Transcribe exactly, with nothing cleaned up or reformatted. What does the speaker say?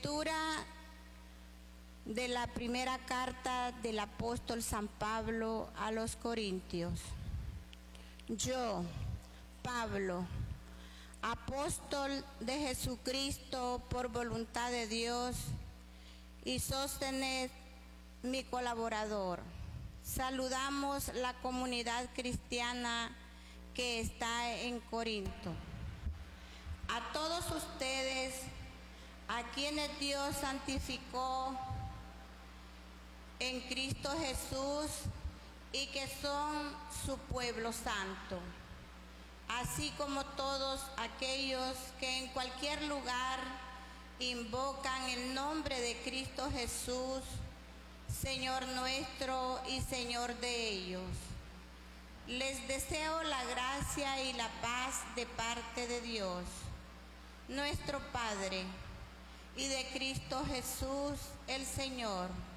Lectura de la primera carta del apóstol San Pablo a los Corintios. Yo, Pablo, apóstol de Jesucristo por voluntad de Dios, y Sóstenes, mi colaborador. Saludamos la comunidad cristiana que está en Corinto. A todos ustedes, a quienes Dios santificó en Cristo Jesús y que son su pueblo santo, así como todos aquellos que en cualquier lugar invocan el nombre de Cristo Jesús, Señor nuestro y Señor de ellos. Les deseo la gracia y la paz de parte de Dios, nuestro Padre, y de Cristo Jesús, el Señor.